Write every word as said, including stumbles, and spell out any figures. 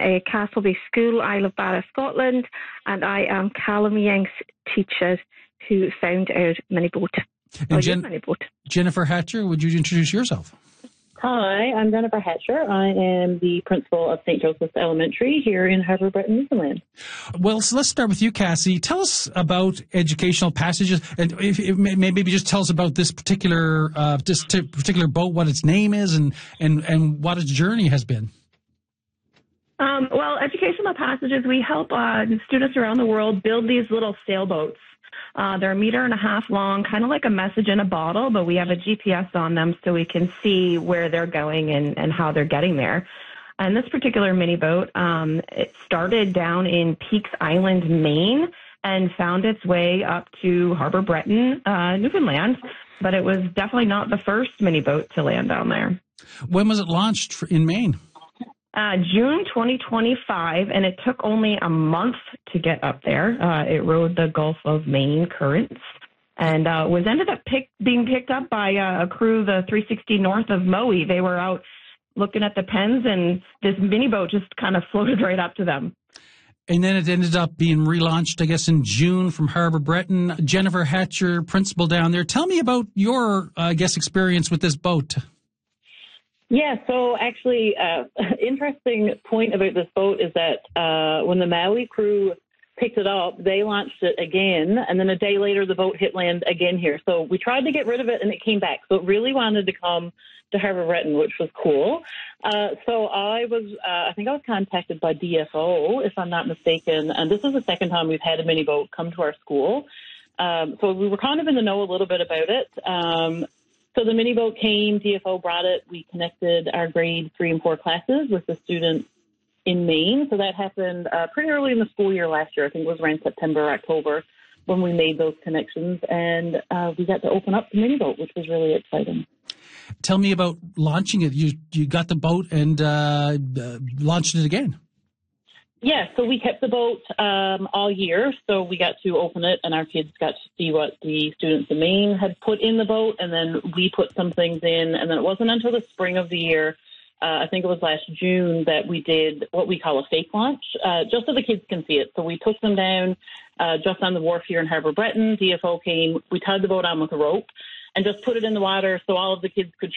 a Castle-based school, Isle of Barra, Scotland, and I am Callum Young's teacher who found our mini boat. And Jen- mini boat. Jennifer Hatcher, would you introduce yourself? Hi, I'm Jennifer Hatcher. I am the principal of Saint Joseph's Elementary here in Harbour Breton, Newfoundland. Well, so let's start with you, Cassie. Tell us about Educational Passages, and if, if maybe just tell us about this particular uh, this t- particular boat, what its name is, and and and what its journey has been. Um, well, Educational Passages, we help uh, students around the world build these little sailboats. Uh, they're a meter and a half long, kind of like a message in a bottle, but we have a G P S on them so we can see where they're going and, and how they're getting there. And this particular mini boat, um, it started down in Peaks Island, Maine, and found its way up to Harbour Breton, uh, Newfoundland. But it was definitely not the first mini boat to land down there. When was it launched in Maine? Uh, June twenty twenty-five, and it took only a month to get up there. Uh, it rode the Gulf of Maine currents and uh, was ended up pick, being picked up by uh, a crew, the three sixty North of Moe. They were out looking at the pens, and this mini boat just kind of floated right up to them. And then it ended up being relaunched, I guess, in June from Harbour Breton. Jennifer Hatcher, principal down there. Tell me about your, uh, I guess, experience with this boat. Yeah, so actually, uh, interesting point about this boat is that uh, when the Maui crew picked it up, they launched it again, and then a day later the boat hit land again here. So we tried to get rid of it, and it came back. So it really wanted to come to Harbour Breton, which was cool. Uh, so I was, uh, I think I was contacted by D F O, if I'm not mistaken, and this is the second time we've had a mini boat come to our school. Um, so we were kind of in the know a little bit about it. Um, So the mini boat came, D F O brought it. We connected our grade three and four classes with the students in Maine. So that happened uh, pretty early in the school year last year. I think it was around September or October when we made those connections. And uh, we got to open up the mini boat, which was really exciting. Tell me about launching it. You you got the boat and uh, uh, launched it again. Yeah, so we kept the boat um, all year, so we got to open it, and our kids got to see what the students in Maine had put in the boat, and then we put some things in, and then it wasn't until the spring of the year, uh, I think it was last June, that we did what we call a fake launch, uh, just so the kids can see it. So we took them down uh, just on the wharf here in Harbour Breton. D F O came, we tied the boat on with a rope, and just put it in the water so all of the kids could